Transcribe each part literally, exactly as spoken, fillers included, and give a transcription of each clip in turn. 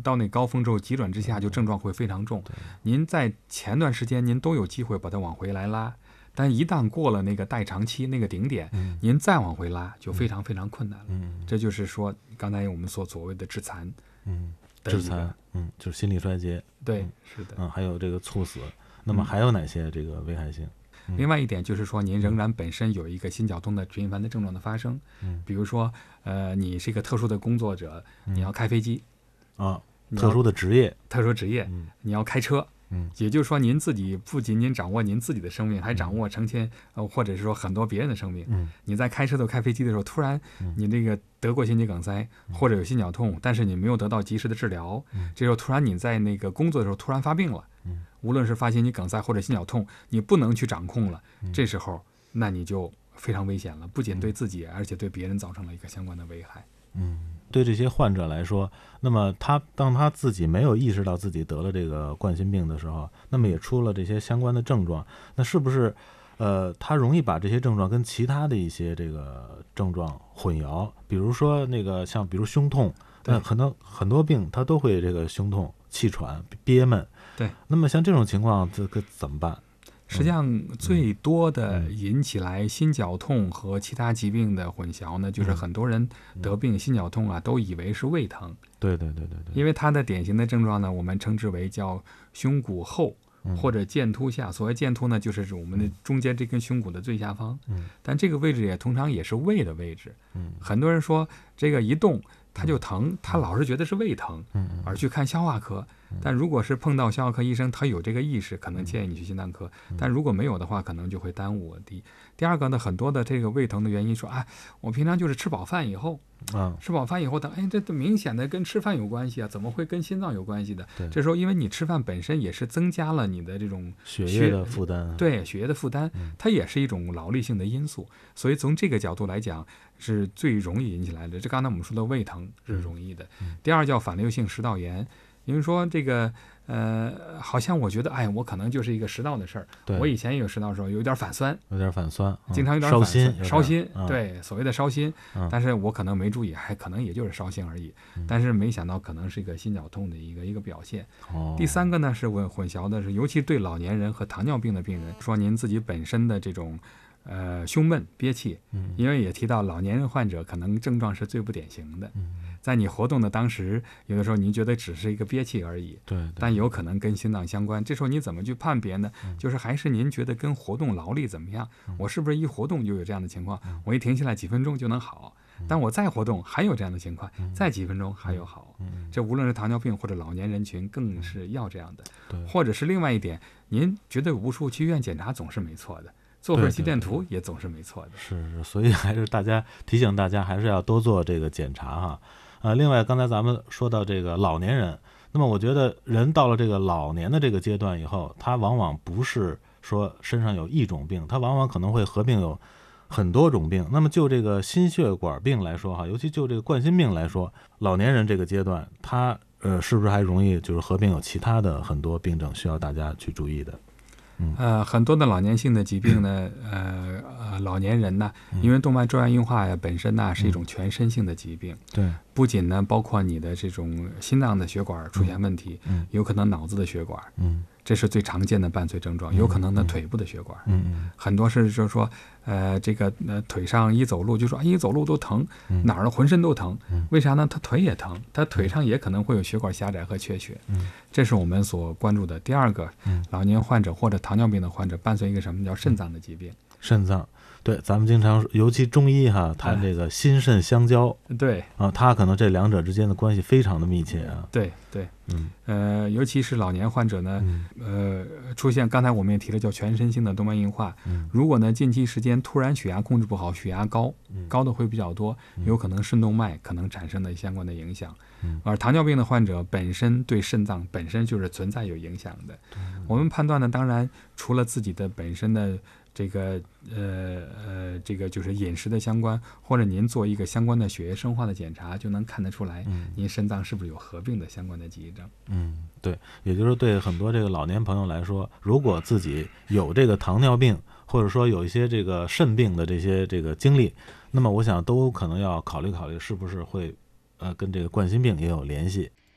到那高峰之后急转直下，就症状会非常重。您在前段时间您都有机会把它往回来拉，但一旦过了那个代偿期那个顶点， 嗯、 您再往回拉就非常非常困难了。 嗯， 这就是说刚才我们所所谓的致残。 嗯，致残，嗯，就是心力衰竭。 对， 嗯、 是的。 嗯，还有这个猝死。那么还有哪些这个危害性？嗯、 另外一点就是说，您仍然本身有一个心绞痛的频繁的症状的发生。 嗯， 比如说，呃，你是一个特殊的工作者，你要开飞机。 啊，特殊的职业， 特殊职业， 嗯、 你要开车。 嗯， 也就是说，您自己不仅仅掌握您自己的生命，还掌握成千呃，或者是说很多别人的生命。 嗯， 你在开车都开飞机的时候，突然你这个得过心肌梗塞、 嗯、 或者有心绞痛，但是你没有得到及时的治疗， 嗯、 这时候突然你在那个工作的时候突然发病了， 嗯， 无论是发心肌梗塞或者心绞痛，你不能去掌控了， 嗯、 这时候那你就非常危险了，不仅对自己，而且对别人造成了一个相关的危害。 嗯，对这些患者来说，那么他当他自己没有意识到自己得了这个冠心病的时候，那么也出了这些相关的症状，那是不是呃他容易把这些症状跟其他的一些这个症状混淆？比如说那个像比如胸痛，那很多很多病他都会这个胸痛、气喘、憋闷。 对， 那么像这种情况这个怎么办？ 实际上最多的引起来心绞痛和其他疾病的混淆呢，就是很多人得病心绞痛啊，都以为是胃疼。 对对对对对。 因为它的典型的症状呢，我们称之为叫胸骨后或者剑突下。所谓剑突呢，就是我们的中间这根胸骨的最下方。 嗯。 但这个位置也通常也是胃的位置。 嗯。 很多人说这个一动他就疼，他老是觉得是胃疼， 嗯， 而去看消化科。但如果是碰到消化科医生，他有这个意识，可能建议你去心脏科。但如果没有的话，可能就会耽误我的。第二个呢，很多的这个胃疼的原因说，啊，我平常就是吃饱饭以后， 啊， 吃饱饭以后疼，哎，这明显的跟吃饭有关系啊，怎么会跟心脏有关系的？ 对， 这时候因为你吃饭本身也是增加了你的这种血液的负担， 对血液的负担，它也是一种劳力性的因素。所以从这个角度来讲，是最容易引起来的。这刚才我们说的胃疼是容易的。 嗯、 第二叫反流性食道炎，因为说这个呃，好像我觉得，哎，我可能就是一个食道的事儿。我以前也有食道的时候，有点反酸， 有点反酸， 经常有点烧心， 烧心， 嗯、 对，所谓的烧心。 嗯、 但是我可能没注意，还可能也就是烧心而已。 嗯、 但是没想到可能是一个心绞痛的一个一个表现。 哦、 第三个呢是混混淆的是，尤其对老年人和糖尿病的病人，说您自己本身的这种。呃，胸闷憋气，因为也提到老年人患者可能症状是最不典型的。 嗯、 在你活动的当时，有的时候您觉得只是一个憋气而已， 对， 但有可能跟心脏相关。这时候你怎么去判别呢？ 嗯、 就是还是您觉得跟活动劳力怎么样？ 嗯、 我是不是一活动就有这样的情况？ 嗯、 我一停下来几分钟就能好， 嗯、 但我再活动还有这样的情况， 嗯、 再几分钟还有好。 嗯、 这无论是糖尿病或者老年人群，更是要这样的。 对， 或者是另外一点，您觉得无数去医院检查总是没错的。做份心电图也总是没错的。 是是，所以还是大家提醒大家，还是要多做这个检查哈。呃，另外刚才咱们说到这个老年人，那么我觉得人到了这个老年的这个阶段以后，他往往不是说身上有一种病，他往往可能会合并有很多种病。那么就这个心血管病来说哈，尤其就这个冠心病来说，老年人这个阶段，他呃是不是还容易就是合并有其他的很多病症需要大家去注意的？嗯、 呃，很多的老年性的疾病呢，呃呃，老年人呢，因为动脉粥样硬化呀本身呢是一种全身性的疾病， 对， 不仅呢包括你的这种心脏的血管出现问题， 嗯， 有可能脑子的血管， 嗯， 这是最常见的伴随症状，有可能呢腿部的血管， 嗯嗯， 很多是就是说，呃，这个呃腿上一走路就说，哎，一走路都疼， 嗯、 哪儿的浑身都疼， 嗯、 为啥呢？他腿也疼，他腿上也可能会有血管狭窄和缺血， 嗯， 这是我们所关注的。第二个， 嗯， 老年患者或者糖尿病的患者伴随一个什么叫肾脏的疾病， 肾脏。对，咱们经常尤其中医哈谈这个心肾相交， 对啊，它可能这两者之间的关系非常的密切啊。 对对， 嗯， 呃，尤其是老年患者呢， 嗯、 呃，出现刚才我们也提了叫全身性的动脉硬化， 嗯， 如果呢近期时间突然血压控制不好，血压高， 嗯、 高的会比较多，有可能肾动脉可能产生的相关的影响。 嗯， 而糖尿病的患者本身对肾脏本身就是存在有影响的。 嗯、 我们判断呢，当然除了自己的本身的。这个呃呃，这个就是饮食的相关，或者您做一个相关的血液生化的检查，就能看得出来，您肾脏是不是有合并的相关的疾症。 嗯，对，也就是对很多这个老年朋友来说，如果自己有这个糖尿病，或者说有一些这个肾病的这些这个经历，那么我想都可能要考虑考虑，是不是会呃跟这个冠心病也有联系。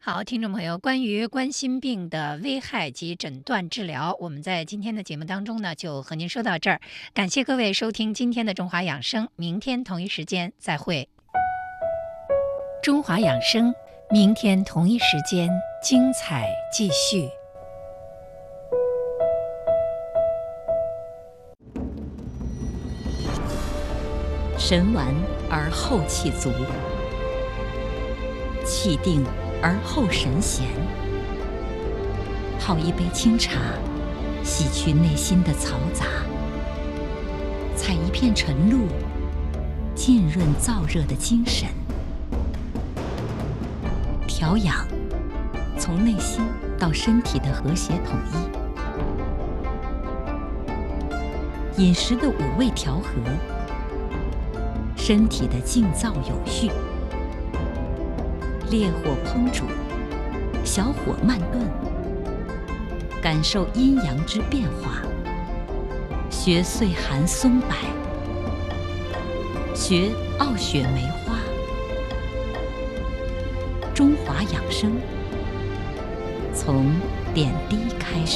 好，听众朋友，关于冠心病的危害及诊断治疗，我们在今天的节目当中呢，就和您说到这儿。感谢各位收听今天的中华养生，明天同一时间再会。中华养生，明天同一时间精彩继续。 神完而后气足，气定而后神闲。泡一杯清茶，洗去内心的嘈杂；采一片晨露，浸润燥热的精神。调养，从内心到身体的和谐统一。饮食的五味调和，身体的静躁有序。烈火烹煮，小火慢炖，感受阴阳之变化。学岁寒松柏，学傲雪梅花。中华养生，从点滴开始。